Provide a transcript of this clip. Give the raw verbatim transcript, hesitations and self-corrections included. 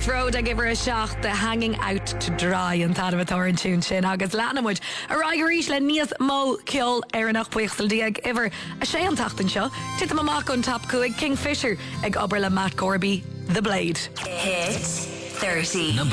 Throw ag iwwer a seach de Hanging Out to Dry an tadamatóir an tún sin agus leanamid a raigeríis le níos mó ceol ar an nach buochtal diaag iwwer a sé an tachtan seo tit am amach an tap cuaig Kingfisher ag obair le Matt Gorby, The Blade. Hit thirty.